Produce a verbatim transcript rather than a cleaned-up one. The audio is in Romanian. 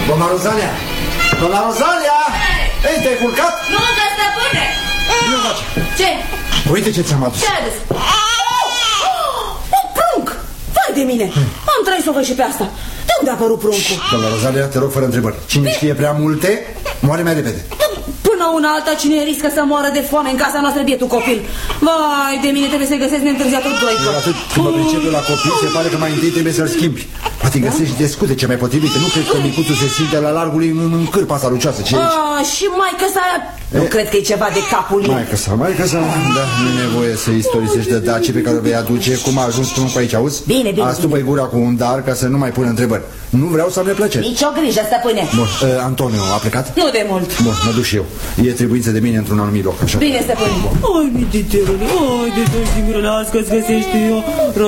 Doamna Rozalia! Doamna Rozalia! Ei, te-ai culcat? Nu, că stăpâne! Nu face. Ce? Uite ce ți-am adus. Ce ai adus? Un prunc! Vai de mine! Am trăit să o văd și pe asta. De unde a apărut pruncul? Doamna Rozalia, te rog fără întrebări. Cine știe prea multe, moare mai repede. Până una alta, cine riscă să moară de foame în casa noastră, bietul copil? Vai de mine, trebuie să-i găsesc neîntârziatul doică. Atât când mă pricep eu la copil, se pare că mai întâi trebuie să-l schimbi. Poate găsești de scute ce mai potrivite. Nu cred că micuțul se simte la largul în, în cârpa asta lucioasă. Ce ah, și maică sa... Nu cred că e ceva de capul ei. Maică sa, maică sa, da, nu e nevoie să istorisești de daci pe care o vei aduce. Cum a ajuns până aici, auzi? Bine, bine. Azi tu băi gura cu un dar ca să nu mai pun întrebări. Nu vreau să am neplăceri. Nici o grijă, stăpâne. Bun, uh, Antonio a plecat? Nu de mult. Bun, mă duc și eu. E trebuință de mine într-un anumit loc, așa. Bine, stăpâne. Ai, mititerule, ai, de dă-și din grălească-ți găsește eu